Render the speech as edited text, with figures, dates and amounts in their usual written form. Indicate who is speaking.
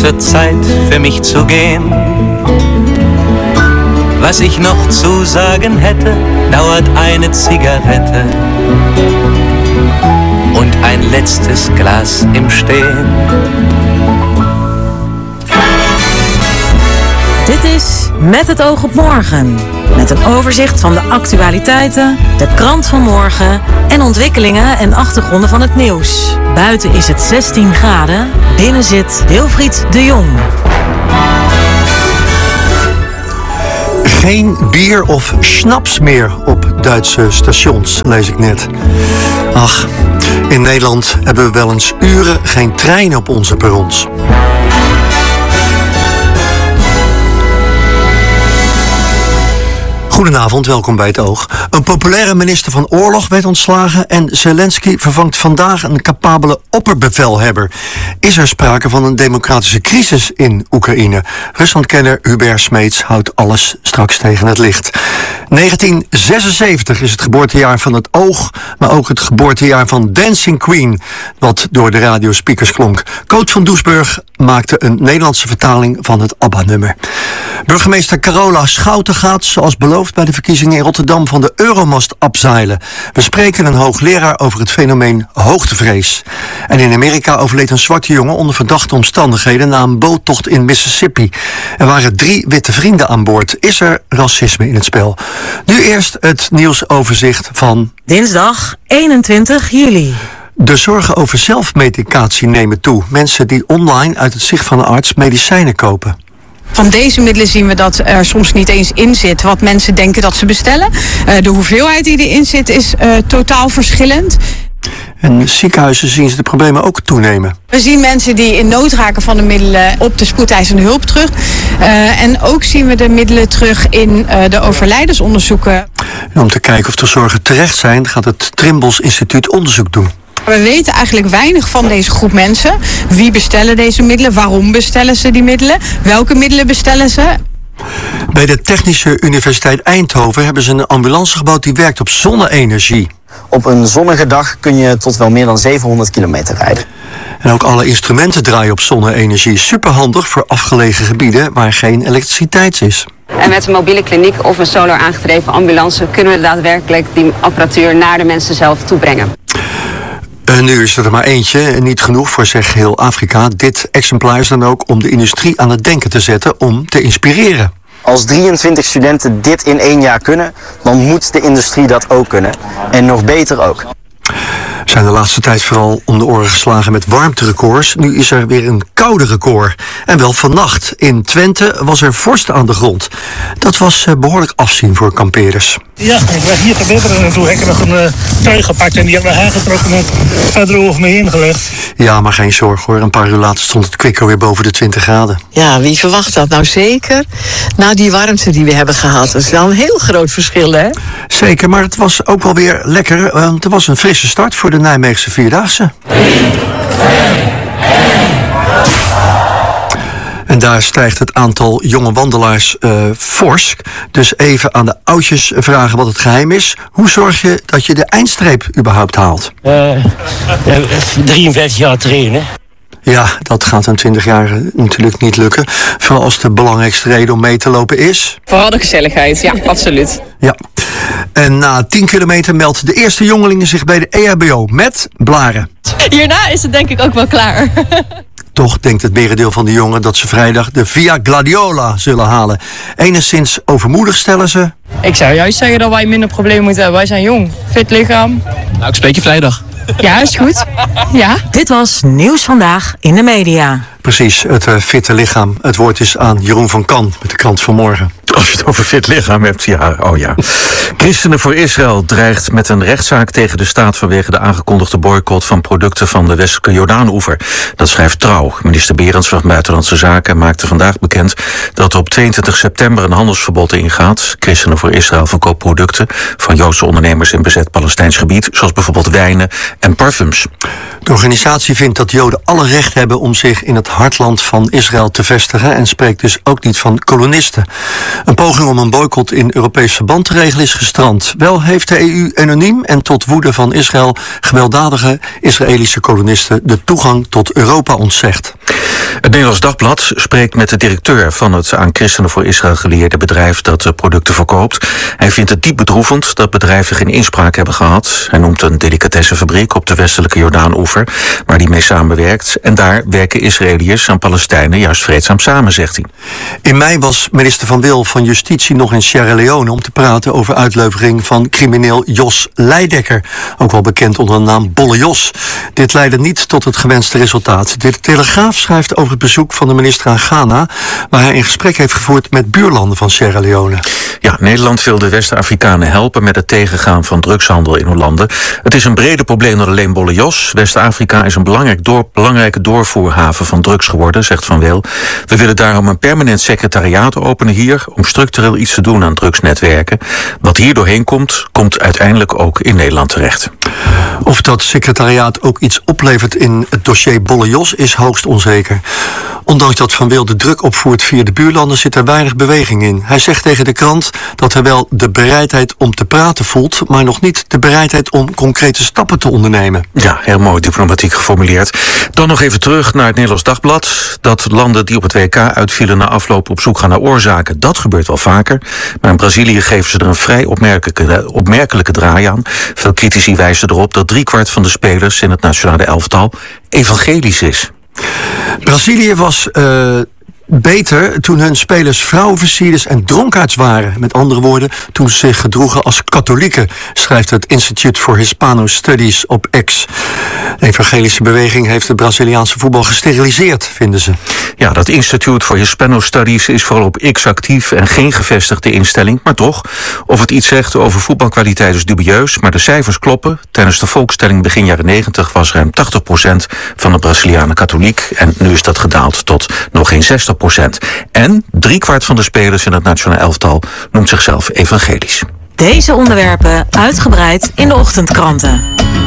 Speaker 1: wird Zeit für mich zu gehen. Was ich noch zu sagen hätte, dauert eine Zigarette und ein letztes Glas im Stehen.
Speaker 2: Dit is Met het oog op morgen. Met een overzicht van de actualiteiten, de krant van morgen en ontwikkelingen en achtergronden van het nieuws. Buiten is het 16 graden, binnen zit Wilfried de Jong.
Speaker 3: Geen bier of schnaps meer op Duitse stations, lees ik net. Ach, in Nederland hebben we wel eens uren geen trein op onze perrons. Goedenavond, welkom bij het Oog. Een populaire minister van Oorlog werd ontslagen en Zelensky vervangt vandaag een capabele opperbevelhebber. Is er sprake van een democratische crisis in Oekraïne? Ruslandkenner Hubert Smeets houdt alles straks tegen het licht. 1976 is het geboortejaar van het Oog, maar ook het geboortejaar van Dancing Queen, wat door de radiospeakers klonk. Coach van Doesburg maakte een Nederlandse vertaling van het ABBA-nummer. Burgemeester Carola Schouten gaat, zoals beloofd bij de verkiezingen in Rotterdam, van de Euromast afzeilen. We spreken een hoogleraar over het fenomeen hoogtevrees. En in Amerika overleed een zwarte jongen onder verdachte omstandigheden na een boottocht in Mississippi. Er waren 3 witte vrienden aan boord. Is er racisme in het spel? Nu eerst het nieuwsoverzicht van
Speaker 2: Dinsdag 21 juli.
Speaker 3: De zorgen over zelfmedicatie nemen toe. Mensen die online uit het zicht van een arts medicijnen kopen.
Speaker 4: Van deze middelen zien we dat er soms niet eens in zit wat mensen denken dat ze bestellen. De hoeveelheid die erin zit is totaal verschillend.
Speaker 3: En ziekenhuizen zien ze de problemen ook toenemen.
Speaker 4: We zien mensen die in nood raken van de middelen op de spoedeisende hulp terug. En ook zien we de middelen terug in de overlijdensonderzoeken.
Speaker 3: En om te kijken of de zorgen terecht zijn, gaat het Trimbos Instituut onderzoek doen.
Speaker 4: We weten eigenlijk weinig van deze groep mensen. Wie bestellen deze middelen? Waarom bestellen ze die middelen? Welke middelen bestellen ze?
Speaker 3: Bij de Technische Universiteit Eindhoven hebben ze een ambulance gebouwd die werkt op zonne-energie.
Speaker 5: Op een zonnige dag kun je tot wel meer dan 700 kilometer rijden.
Speaker 3: En ook alle instrumenten draaien op zonne-energie. Superhandig voor afgelegen gebieden waar geen elektriciteit is.
Speaker 6: En met een mobiele kliniek of een solar aangedreven ambulance kunnen we daadwerkelijk die apparatuur naar de mensen zelf toebrengen.
Speaker 3: Nu is er maar eentje, niet genoeg voor zeg heel Afrika. Dit exemplaar is dan ook om de industrie aan het denken te zetten om te inspireren.
Speaker 5: Als 23 studenten dit in 1 jaar kunnen, dan moet de industrie dat ook kunnen. En nog beter ook.
Speaker 3: Zijn de laatste tijd vooral om de oren geslagen met warmterecords. Nu is er weer een koude record. En wel vannacht. In Twente was er vorst aan de grond. Dat was behoorlijk afzien voor kampeerders.
Speaker 7: Ja, ik werd hier te bibberen en toen heb ik nog een trui gepakt en die heb ik naar haar getrokken en verder over me heen gelegd.
Speaker 3: Ja, maar geen zorg hoor. Een paar uur later stond het kwik alweer boven de 20 graden.
Speaker 8: Ja, wie verwacht dat nou zeker? Na die warmte die we hebben gehad. Dat is wel een heel groot verschil, hè?
Speaker 3: Zeker, maar het was ook wel weer lekker. Want er was een frisse start voor de Nijmeegse Vierdaagse. En daar stijgt het aantal jonge wandelaars fors. Dus even aan de oudjes vragen wat het geheim is. Hoe zorg je dat je de eindstreep überhaupt haalt?
Speaker 7: 53 jaar trainen.
Speaker 3: Ja, dat gaat in 20 jaar natuurlijk niet lukken. Vooral als de belangrijkste reden om mee te lopen is...
Speaker 9: Vooral de gezelligheid, ja, absoluut.
Speaker 3: Ja. En na 10 kilometer meldt de eerste jongelingen zich bij de EHBO met blaren.
Speaker 9: Hierna is het denk ik ook wel klaar.
Speaker 3: Toch denkt het merendeel van de jongen dat ze vrijdag de Via Gladiola zullen halen. Enigszins overmoedig stellen ze...
Speaker 9: Ik zou juist zeggen dat wij minder problemen moeten hebben. Wij zijn jong, fit lichaam.
Speaker 10: Nou, ik spreek je vrijdag.
Speaker 9: Ja, is goed. Ja.
Speaker 2: Dit was Nieuws Vandaag in de Media.
Speaker 3: Precies, het fitte lichaam. Het woord is aan Jeroen van Kan met de krant van morgen.
Speaker 11: Als je het over fit lichaam hebt, ja, oh ja. Christenen voor Israël dreigt met een rechtszaak tegen de staat vanwege de aangekondigde boycott van producten van de westelijke Jordaanoever. Dat schrijft Trouw. Minister Berends van Buitenlandse Zaken maakte vandaag bekend dat op 22 september een handelsverbod ingaat. Christenen voor Israël verkoopt producten van Joodse ondernemers in bezet Palestijns gebied, zoals bijvoorbeeld wijnen en parfums.
Speaker 3: De organisatie vindt dat Joden alle recht hebben om zich in het hartland van Israël te vestigen en spreekt dus ook niet van kolonisten. Een poging om een boycott in Europees verband te regelen is gestrand. Wel heeft de EU anoniem en tot woede van Israël gewelddadige Israëlische kolonisten de toegang tot Europa ontzegd.
Speaker 11: Het Nederlands Dagblad spreekt met de directeur van het aan Christenen voor Israël gelieerde bedrijf dat producten verkoopt. Hij vindt het diep bedroevend dat bedrijven geen inspraak hebben gehad. Hij noemt een delicatessenfabriek op de westelijke Jordaanoever waar hij mee samenwerkt. En daar werken Israëliërs en Palestijnen juist vreedzaam samen, zegt hij.
Speaker 3: In mei was minister Van Wil van Justitie nog in Sierra Leone om te praten over uitlevering van crimineel Jos Leidekker, ook wel bekend onder de naam Bolle Jos. Dit leidde niet tot het gewenste resultaat. De Telegraaf schrijft over het bezoek van de minister aan Ghana, waar hij een gesprek heeft gevoerd met buurlanden van Sierra Leone.
Speaker 11: Ja, Nederland wil de West-Afrikanen helpen met het tegengaan van drugshandel in hun landen. Het is een breder probleem dan alleen Bolle Jos. West-Afrika is een belangrijke doorvoerhaven van drugs geworden, zegt Van Wil. We willen daarom een permanent secretariaat openen hier om structureel iets te doen aan drugsnetwerken. Wat hier doorheen komt, komt uiteindelijk ook in Nederland terecht.
Speaker 3: Of dat secretariaat ook iets oplevert in het dossier Bolle Jos is hoogst onzeker. Ondanks dat Van Wil de druk opvoert via de buurlanden zit er weinig beweging in. Hij zegt tegen de krant dat hij wel de bereidheid om te praten voelt, maar nog niet de bereidheid om concrete stappen te ondernemen.
Speaker 11: Ja, heel mooi diplomatiek geformuleerd. Dan nog even terug naar het Nederlands Dagblad. Dat landen die op het WK uitvielen na afloop op zoek gaan naar oorzaken, dat gebeurt wel vaker. Maar in Brazilië geven ze er een vrij opmerkelijke draai aan. Veel critici wijzen erop dat 3/4 van de spelers in het nationale elftal evangelisch is.
Speaker 3: Brazilië was beter toen hun spelers vrouwenversierders en dronkaards waren. Met andere woorden, toen ze zich gedroegen als katholieken, schrijft het Institute for Hispano Studies op X. De evangelische beweging heeft het Braziliaanse voetbal gesteriliseerd, vinden ze.
Speaker 11: Ja, dat Institute for Hispano Studies is vooral op X actief en geen gevestigde instelling. Maar toch, of het iets zegt over voetbalkwaliteit is dubieus, maar de cijfers kloppen. Tijdens de volkstelling begin jaren 90 was ruim 80% van de Brazilianen katholiek. En nu is dat gedaald tot nog geen 60%. En 3/4 van de spelers in het nationale elftal noemt zichzelf evangelisch.
Speaker 2: Deze onderwerpen uitgebreid in de ochtendkranten.